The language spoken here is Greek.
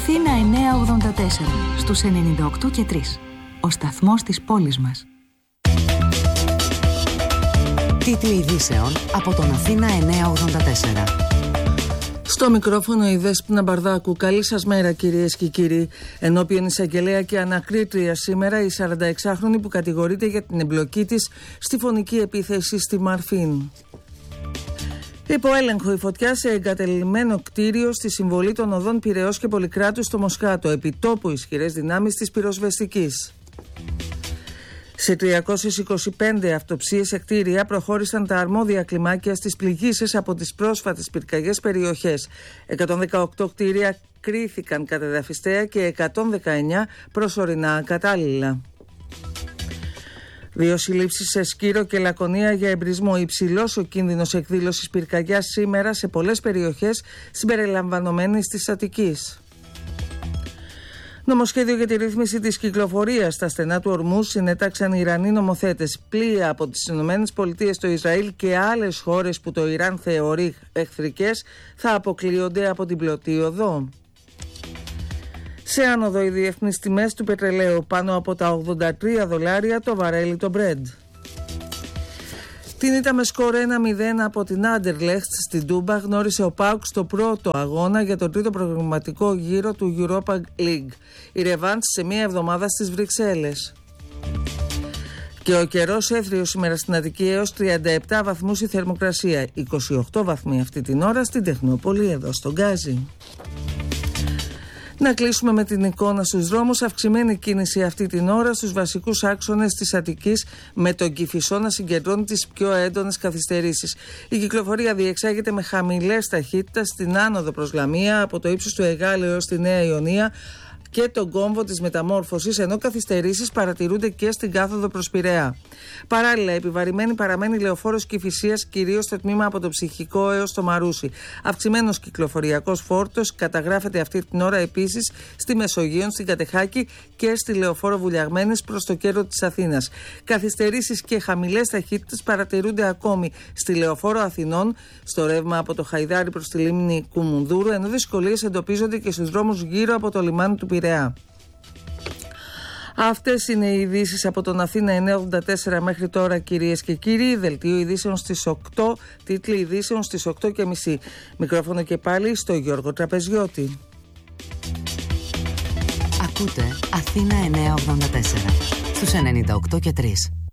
Αθήνα 984 στους 98 και 3. Ο σταθμός της πόλης μας. Τίτλοι ειδήσεων από τον Αθήνα 984. Στο μικρόφωνο η Δέσποινα Μπαρδάκου. Καλή σας μέρα, κυρίες και κύριοι. Ενώπιον εισαγγελέα και ανακρίτρια σήμερα η 46χρονη που κατηγορείται για την εμπλοκή της στη φωνική επίθεση στη Μαρφίν. Υπό έλεγχο η φωτιά σε εγκατελειμμένο κτίριο στη συμβολή των οδών Πειραιώς και Πολυκράτου στο Μοσχάτο. Επιτόπου ισχυρές δυνάμεις της πυροσβεστικής. Σε 325 αυτοψίες σε κτίρια προχώρησαν τα αρμόδια κλιμάκια στις πληγήσεις από τις πρόσφατες πυρκαγιές περιοχές. 118 κτίρια κρίθηκαν κατεδαφιστέα και 119 προσωρινά ακατάλληλα. 2 συλλήψεις σε Σκύρο και Λακωνία για εμπρισμό. Υψηλός ο κίνδυνος εκδήλωσης πυρκαγιάς σήμερα σε πολλές περιοχές συμπεριλαμβανομένης της Αττικής. Νομοσχέδιο για τη ρύθμιση της κυκλοφορίας στα στενά του Ορμούς συνέταξαν οι Ιρανοί νομοθέτες. Πλοία από τις ΗΠΑ, το Ισραήλ και άλλες χώρες που το Ιράν θεωρεί εχθρικές θα αποκλείονται από την πλωτή οδό. Σε άνοδο οι διεθνείς τιμές του πετρελαίου, πάνω από τα $83 το βαρέλι το Brent. Την ήττα με σκορ 1-0 από την Άντερλεχτ στην Τούμπα γνώρισε ο ΠΑΟΚ στο πρώτο αγώνα για τον τρίτο προγραμματικό γύρο του Europa League. Η ρεβάντς σε μία εβδομάδα στις Βρυξέλλες. Και ο καιρός έθριο σήμερα στην Αττική έως 37 βαθμούς η θερμοκρασία. 28 βαθμοί αυτή την ώρα στην Τεχνόπολη εδώ στον Γκάζι. Να κλείσουμε με την εικόνα στους δρόμους. Αυξημένη κίνηση αυτή την ώρα στους βασικούς άξονες της Αττικής, με τον Κηφισό να συγκεντρώνει τις πιο έντονες καθυστερήσεις. Η κυκλοφορία διεξάγεται με χαμηλές ταχύτητες στην άνοδο προς Λαμία, από το ύψος του Εγάλεου έως τη Νέα Ιωνία και τον κόμβο της Μεταμόρφωσης, ενώ καθυστερήσεις παρατηρούνται και στην κάθοδο προς Πειραιά. Παράλληλα, επιβαρημένη παραμένει Λεωφόρος Κηφισίας, κυρίως στο τμήμα από το Ψυχικό έως το Μαρούσι. Αυξημένος κυκλοφοριακός φόρτος καταγράφεται αυτή την ώρα επίσης στη Μεσογείο, στην Κατεχάκη και στη Λεωφόρο Βουλιαγμένης προς το κέντρο της Αθήνας. Καθυστερήσεις και χαμηλές ταχύτητες παρατηρούνται ακόμη στη Λεωφόρο Αθηνών, στο ρεύμα από το Χαϊδάρι προς τη λίμνη Κουμουνδούρου, ενώ δυσκολίες εντοπίζονται και στους δρόμους γύρω από το λιμάνι του Πειραιά. Αυτές είναι οι ειδήσεις από τον Αθήνα 984 μέχρι τώρα, κυρίες και κύριοι. Δελτίο ειδήσεων στις 8, τίτλοι ειδήσεων στις 8:30. Μικρόφωνο και πάλι στο Γιώργο Τραπεζιώτη. Ακούτε Αθήνα 984 στους 98 και 3.